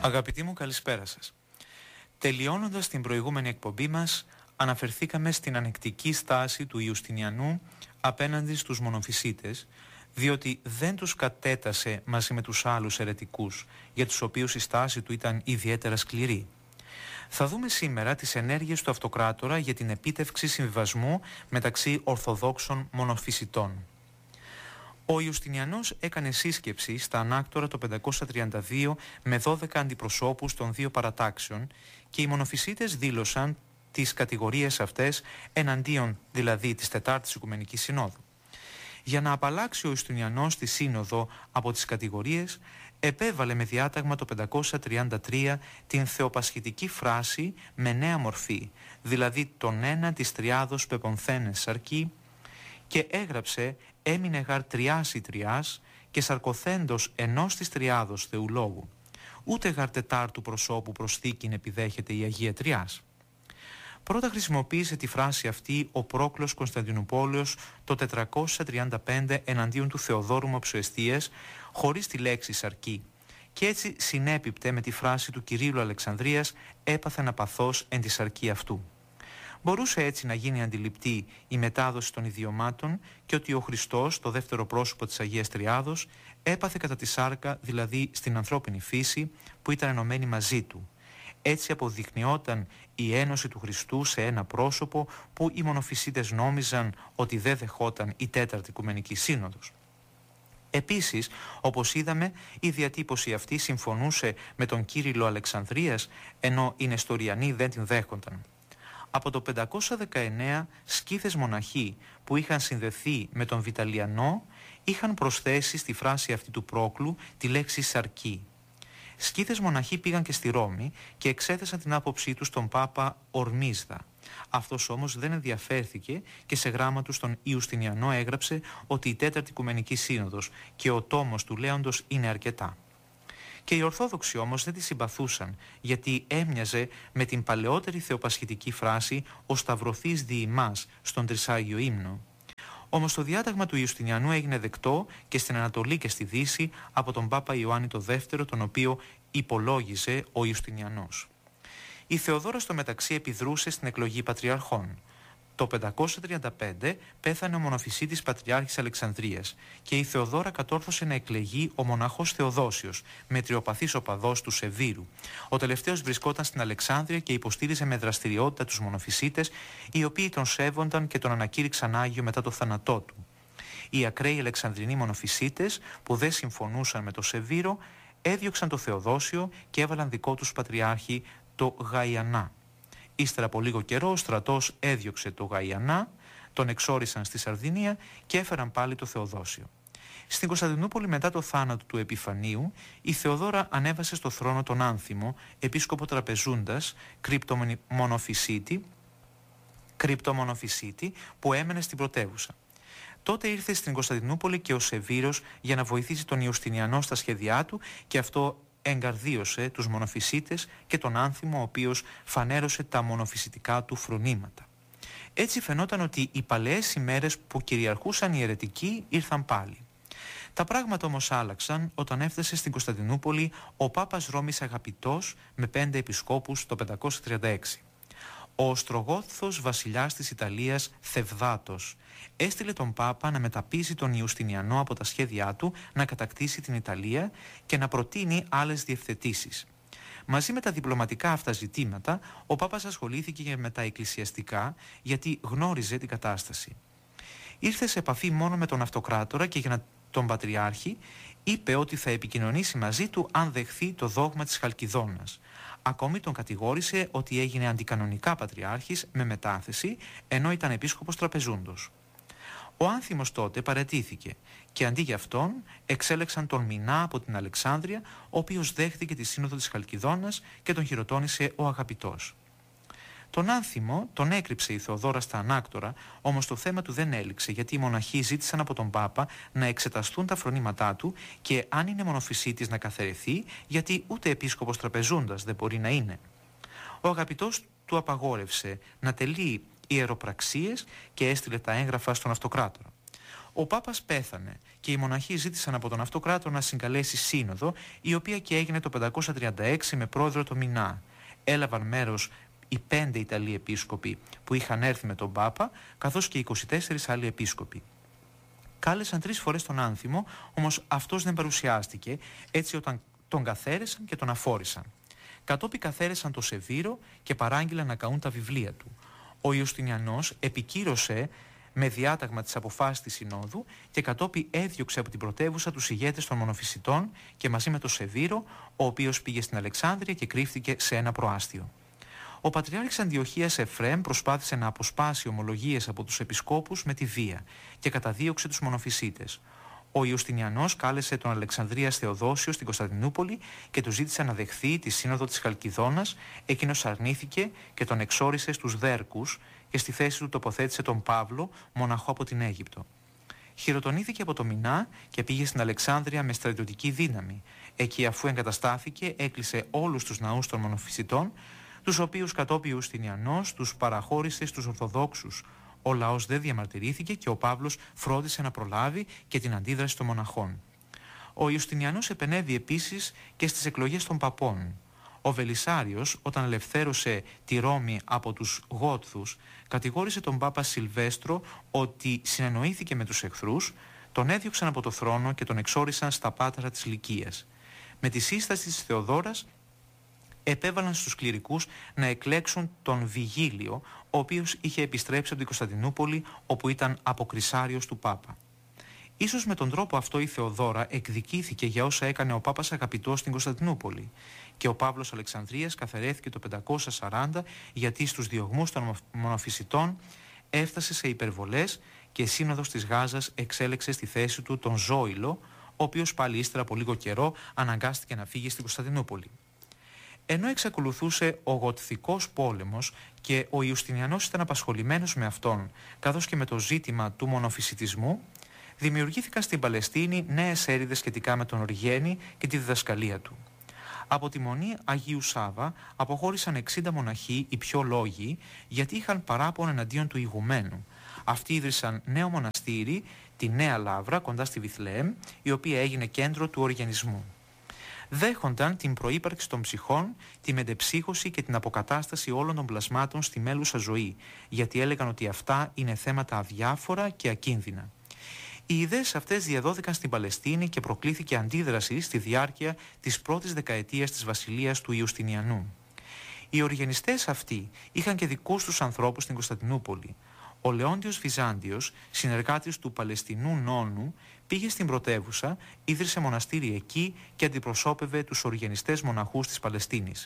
Αγαπητοί μου, καλησπέρα σας. Τελειώνοντας την προηγούμενη εκπομπή μας, αναφερθήκαμε στην ανεκτική στάση του Ιουστινιανού απέναντι στους μονοφυσίτες, διότι δεν τους κατέτασε μαζί με τους άλλους αιρετικούς, για τους οποίους η στάση του ήταν ιδιαίτερα σκληρή. Θα δούμε σήμερα τις ενέργειες του Αυτοκράτορα για την επίτευξη συμβιβασμού μεταξύ Ορθοδόξων μονοφυσιτών. Ο Ιουστινιανός έκανε σύσκεψη στα Ανάκτορα το 532 με 12 αντιπροσώπους των δύο παρατάξεων και οι μονοφυσίτες δήλωσαν τις κατηγορίες αυτές εναντίον δηλαδή της Τετάρτης Οικουμενικής Συνόδου. Για να απαλλάξει ο Ιουστινιανός τη Σύνοδο από τις κατηγορίες, επέβαλε με διάταγμα το 533 την θεοπασχητική φράση με νέα μορφή, δηλαδή τον ένα της τριάδος πεπονθένες σαρκή, και έγραψε «Έμεινε γαρ τριάς η τριάς και σαρκοθέντος ενός της τριάδος Θεουλόγου. Ούτε γαρ τετάρτου προσώπου προσθήκην επιδέχεται η Αγία Τριάς». Πρώτα χρησιμοποίησε τη φράση αυτή ο Πρόκλος Κωνσταντινουπόλεως το 435 εναντίον του Θεοδόρου Μοψοεστίας χωρίς τη λέξη σαρκή, και έτσι συνέπιπτε με τη φράση του Κυρίλλου Αλεξανδρίας «έπαθεν απαθώς εν τη σαρκή αυτού». Μπορούσε έτσι να γίνει αντιληπτή η μετάδοση των ιδιωμάτων και ότι ο Χριστός, το δεύτερο πρόσωπο της Αγίας Τριάδος, έπαθε κατά τη σάρκα, δηλαδή στην ανθρώπινη φύση που ήταν ενωμένη μαζί του. Έτσι αποδεικνυόταν η ένωση του Χριστού σε ένα πρόσωπο που οι μονοφυσίτες νόμιζαν ότι δεν δεχόταν η Τέταρτη Οικουμενική Σύνοδος. Επίσης, όπως είδαμε, η διατύπωση αυτή συμφωνούσε με τον Κύριλλο Αλεξανδρίας, ενώ οι Νεστοριανοί δεν την δέχονταν. Από το 519 σκύθες μοναχοί που είχαν συνδεθεί με τον Βιταλιανό είχαν προσθέσει στη φράση αυτή του Πρόκλου τη λέξη σαρκή. Σκύθες μοναχοί πήγαν και στη Ρώμη και εξέθεσαν την άποψή τους στον Πάπα Ορμίσδα. Αυτός όμως δεν ενδιαφέρθηκε και σε γράμμα του στον Ιουστινιανό έγραψε ότι η Τέταρτη Οικουμενική Σύνοδος και ο τόμος του Λέοντος είναι αρκετά. Και οι Ορθόδοξοι όμως δεν τη συμπαθούσαν, γιατί έμοιαζε με την παλαιότερη θεοπασχητική φράση «Ο Σταυρωθείς δι' ημάς» στον Τρισάγιο Ύμνο. Όμως το διάταγμα του Ιουστινιανού έγινε δεκτό και στην Ανατολή και στη Δύση από τον Πάπα Ιωάννη το δεύτερο, τον οποίο υπολόγιζε ο Ιουστινιανός. Η Θεοδόρα στο μεταξύ επιδρούσε στην εκλογή πατριαρχών. Το 535 πέθανε ο μονοφυσίτης Πατριάρχης Αλεξανδρίας και η Θεοδόρα κατόρθωσε να εκλεγεί ο μοναχός Θεοδόσιος, μετριοπαθής οπαδός του Σεβίρου. Ο τελευταίος βρισκόταν στην Αλεξάνδρεια και υποστήριζε με δραστηριότητα τους μονοφυσίτες, οι οποίοι τον σέβονταν και τον ανακήρυξαν Άγιο μετά το θάνατό του. Οι ακραίοι Αλεξανδρινοί μονοφυσίτες, που δεν συμφωνούσαν με το Σεβίρο, έδιωξαν το Θεοδόσιο και έβαλαν δικό τους πατριάρχη, το Γαϊανά. Ύστερα από λίγο καιρό ο στρατός έδιωξε το Γαϊανά, τον εξόρισαν στη Σαρδινία και έφεραν πάλι το Θεοδόσιο. Στην Κωνσταντινούπολη μετά το θάνατο του Επιφανίου, η Θεοδόρα ανέβασε στο θρόνο τον Άνθιμο, επίσκοπο τραπεζούντας, κρυπτομονοφυσίτη, που έμενε στην πρωτεύουσα. Τότε ήρθε στην Κωνσταντινούπολη και ο Σεβίρος για να βοηθήσει τον Ιουστινιανό στα σχέδιά του και αυτό εγκαρδίωσε τους μονοφυσίτες και τον Άνθιμο, ο οποίος φανέρωσε τα μονοφυσιτικά του φρονήματα. Έτσι φαινόταν ότι οι παλαιές ημέρες που κυριαρχούσαν οι αιρετικοί ήρθαν πάλι. Τα πράγματα όμως άλλαξαν όταν έφτασε στην Κωνσταντινούπολη ο Πάπας Ρώμης Αγαπητός με 5 επισκόπους το 536. Ο Οστρογόθος βασιλιάς της Ιταλίας Θευδάτος έστειλε τον Πάπα να μεταπείσει τον Ιουστινιανό από τα σχέδιά του να κατακτήσει την Ιταλία και να προτείνει άλλες διευθετήσεις. Μαζί με τα διπλωματικά αυτά ζητήματα, ο Πάπας ασχολήθηκε και με τα εκκλησιαστικά, γιατί γνώριζε την κατάσταση. Ήρθε σε επαφή μόνο με τον Αυτοκράτορα και για τον Πατριάρχη είπε ότι θα επικοινωνήσει μαζί του αν δεχθεί το δόγμα της Χαλκιδόνας. Ακόμη τον κατηγόρησε ότι έγινε αντικανονικά πατριάρχης με μετάθεση, ενώ ήταν επίσκοπος τραπεζούντος. Ο Άνθιμος τότε παραιτήθηκε και αντί για αυτόν εξέλεξαν τον Μινά από την Αλεξάνδρεια, ο οποίος δέχτηκε τη σύνοδο της Χαλκιδόνας και τον χειροτώνησε ο Αγαπητός. Τον Άνθιμο τον έκρυψε η Θεοδόρα στα Ανάκτορα, όμως το θέμα του δεν έληξε, γιατί οι μοναχοί ζήτησαν από τον Πάπα να εξεταστούν τα φρονήματά του και αν είναι μονοφυσίτης να καθαιρεθεί, γιατί ούτε επίσκοπος τραπεζούντας δεν μπορεί να είναι. Ο Αγαπητός του απαγόρευσε να τελεί ιεροπραξίες και έστειλε τα έγγραφα στον Αυτοκράτορα. Ο Πάπας πέθανε και οι μοναχοί ζήτησαν από τον Αυτοκράτορα να συγκαλέσει σύνοδο, η οποία και έγινε το 536 με πρόεδρο το Μινά. Έλαβαν μέρος οι 5 Ιταλοί επίσκοποι που είχαν έρθει με τον Πάπα, καθώς και 24 άλλοι επίσκοποι. Κάλεσαν 3 φορές τον Άνθιμο, όμως αυτός δεν παρουσιάστηκε, έτσι όταν τον καθαίρεσαν και τον αφόρησαν. Κατόπιν καθαίρεσαν το Σεβίρο και παράγγειλαν να καούν τα βιβλία του. Ο Ιουστινιανός επικύρωσε με διάταγμα τις αποφάσεις της Συνόδου και κατόπιν έδιωξε από την πρωτεύουσα τους ηγέτες των μονοφυσιτών και μαζί με τον Σεβίρο, ο οποίος πήγε στην Αλεξάνδρεια και κρύφτηκε σε ένα προάστιο. Ο Πατριάρχης Αντιοχίας Εφραίμ προσπάθησε να αποσπάσει ομολογίες από τους επισκόπους με τη βία και καταδίωξε τους μονοφυσίτες. Ο Ιουστινιανός κάλεσε τον Αλεξανδρίας Θεοδόσιο στην Κωνσταντινούπολη και του ζήτησε να δεχθεί τη σύνοδο της Χαλκιδόνας. Εκείνος αρνήθηκε και τον εξόρισε στους Δέρκους και στη θέση του τοποθέτησε τον Παύλο, μοναχό από την Αίγυπτο. Χειροτονήθηκε από το Μινά και πήγε στην Αλεξάνδρεια με στρατιωτική δύναμη. Εκεί, αφού εγκαταστάθηκε, έκλεισε όλους τους ναούς των μονοφυσιτών, τους οποίους κατόπιν Ιουστινιανός τους παραχώρησε στους Ορθοδόξους. Ο λαός δεν διαμαρτυρήθηκε και ο Παύλος φρόντισε να προλάβει και την αντίδραση των μοναχών. Ο Ιουστινιανός επενέβη επίσης και στις εκλογές των παπών. Ο Βελισσάριος, όταν ελευθέρωσε τη Ρώμη από τους Γότθους, κατηγόρησε τον Πάπα Σιλβέστρο ότι συνεννοήθηκε με τους εχθρούς, τον έδιωξαν από το θρόνο και τον εξόρισαν στα πάτρα της Λυκίας. Με τη σύσταση της Θεοδόρας επέβαλαν στους κληρικούς να εκλέξουν τον Βιγίλιο, ο οποίος είχε επιστρέψει από την Κωνσταντινούπολη, όπου ήταν αποκρισάριος του Πάπα. Ίσως με τον τρόπο αυτό η Θεοδόρα εκδικήθηκε για όσα έκανε ο Πάπας αγαπητός στην Κωνσταντινούπολη και ο Παύλος Αλεξανδρίας καθαιρέθηκε το 540 γιατί στους διωγμούς των μονοφυσιτών έφτασε σε υπερβολές και η Σύνοδος της Γάζας εξέλεξε στη θέση του τον Ζόηλο, ο οποίος πάλι ύστερα από λίγο καιρό αναγκάστηκε να φύγει στην Κωνσταντινούπολη. Ενώ εξακολουθούσε ο Γοτθικός πόλεμος και ο Ιουστινιανός ήταν απασχολημένος με αυτόν, καθώς και με το ζήτημα του μονοφυσιτισμού, δημιουργήθηκαν στην Παλαιστίνη νέες έρηδες σχετικά με τον Οργένη και τη διδασκαλία του. Από τη Μονή Αγίου Σάβα αποχώρησαν 60 μοναχοί, οι πιο λόγοι, γιατί είχαν παράπονο εναντίον του ηγουμένου. Αυτοί ίδρυσαν νέο μοναστήρι, τη Νέα Λαύρα, κοντά στη Βιθλεέμ, η οποία έγινε κέντρο του οργενισμού. Δέχονταν την προύπαρξη των ψυχών, τη μετεψύχωση και την αποκατάσταση όλων των πλασμάτων στη μέλουσα ζωή, γιατί έλεγαν ότι αυτά είναι θέματα αδιάφορα και ακίνδυνα. Οι ιδέες αυτές διαδόθηκαν στην Παλαιστίνη και προκλήθηκε αντίδραση στη διάρκεια της πρώτης δεκαετίας της βασιλείας του Ιουστινιανού. Οι οργενιστές αυτοί είχαν και δικούς τους ανθρώπους στην Κωνσταντινούπολη. Ο Λεόντιος Βυζάντιος, συνεργάτης του Παλαιστινού νόνου, πήγε στην πρωτεύουσα, ίδρυσε μοναστήρι εκεί και αντιπροσώπευε τους οργενιστές μοναχούς της Παλαιστίνης.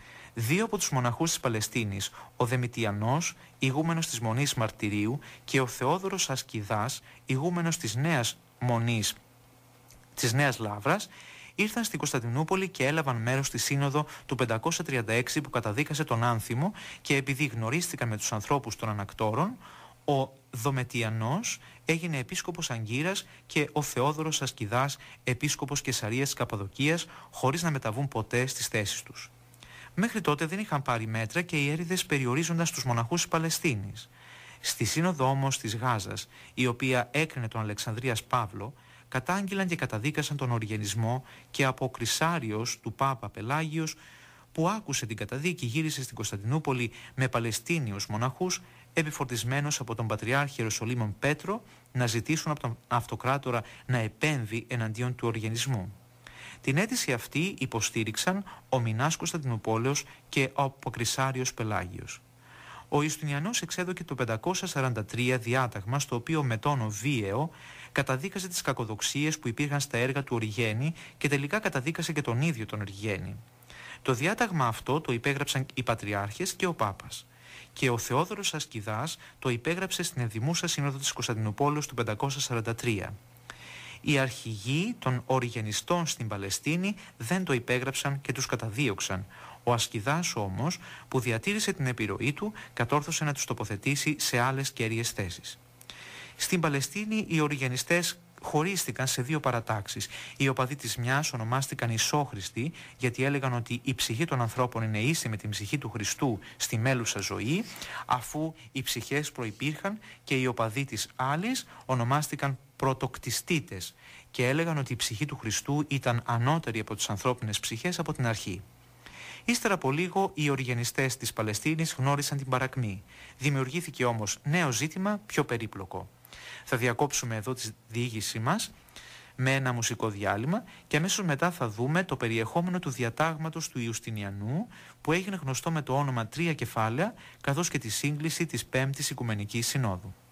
2 από τους μοναχούς της Παλαιστίνης, ο Δεμητιανός, ηγούμενος της Μονής Μαρτυρίου, και ο Θεόδωρος Ασκηδάς, ηγούμενος της Νέας Μονής της Νέας Λαύρας, ήρθαν στην Κωνσταντινούπολη και έλαβαν μέρος στη Σύνοδο του 536 που καταδίκασε τον Άνθιμο και επειδή γνωρίστηκαν με τους ανθρώπους των ανακτόρων, ο Δομετιανός έγινε επίσκοπος Αγκύρας και ο Θεόδωρος Ασκηδάς επίσκοπος Καισαρίας της Καπαδοκίας, χωρίς να μεταβούν ποτέ στις θέσεις τους. Μέχρι τότε δεν είχαν πάρει μέτρα και οι έρηδες περιορίζονταν στους μοναχούς της Παλαιστίνης. Στη Σύνοδο όμως της Γάζας, η οποία έκρινε τον Αλεξανδρίας Παύλο, κατάγγειλαν και καταδίκασαν τον οργενισμό και από κρυσάριος του Πάπα Πελάγιος, που άκουσε την καταδίκη, γύρισε στην Κωνσταντινούπολη με Παλαιστίνιους μοναχούς, επιφορτισμένος από τον Πατριάρχη Ιεροσολύμων Πέτρο, να ζητήσουν από τον Αυτοκράτορα να επέμβει εναντίον του οργενισμού. Την αίτηση αυτή υποστήριξαν ο Μινάς Κωνσταντινουπόλεως και ο Αποκρισάριος Πελάγιος. Ο Ιουστινιανός εξέδωκε το 543 διάταγμα, στο οποίο με τόνο βίαιο καταδίκασε τις κακοδοξίες που υπήρχαν στα έργα του Οριγένη και τελικά καταδίκασε και τον ίδιο τον Οριγένη. Το διάταγμα αυτό το υπέγραψαν οι Πατριάρχες και ο Πάπας. Και ο Θεόδωρος Ασκηδάς το υπέγραψε στην ενδημούσα Σύνοδο της Κωνσταντινουπόλεως του 543. Οι αρχηγοί των οριγενιστών στην Παλαιστίνη δεν το υπέγραψαν και τους καταδίωξαν. Ο Ασκηδάς όμως, που διατήρησε την επιρροή του, κατόρθωσε να τους τοποθετήσει σε άλλες κέρυες θέσεις. Στην Παλαιστίνη οι οριγενιστές χωρίστηκαν σε 2 παρατάξεις. Οι οπαδοί της μιας ονομάστηκαν Ισόχριστοι, γιατί έλεγαν ότι η ψυχή των ανθρώπων είναι ίση με την ψυχή του Χριστού στη μέλουσα ζωή, αφού οι ψυχές προϋπήρχαν, και οι οπαδοί της άλλης ονομάστηκαν πρωτοκτιστήτες και έλεγαν ότι η ψυχή του Χριστού ήταν ανώτερη από τις ανθρώπινες ψυχές από την αρχή. Ύστερα από λίγο οι οργενιστές της Παλαιστίνης γνώρισαν την παρακμή. Δημιουργήθηκε όμως νέο ζήτημα πιο περίπλοκο. Θα διακόψουμε εδώ τη διήγησή μας με ένα μουσικό διάλειμμα και αμέσως μετά θα δούμε το περιεχόμενο του διατάγματος του Ιουστινιανού που έγινε γνωστό με το όνομα 3 κεφάλαια καθώς και τη σύγκληση της 5ης Οικουμενικής Συνόδου.